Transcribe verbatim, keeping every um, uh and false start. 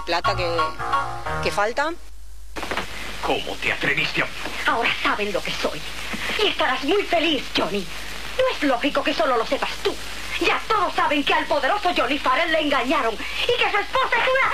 plata que, que falta. ¿Cómo te atreviste a...? Ahora saben lo que soy. Y estarás muy feliz, Johnny. No es lógico que solo lo sepas tú. Ya todos saben que al poderoso Johnny Farrell le engañaron y que su esposa es una...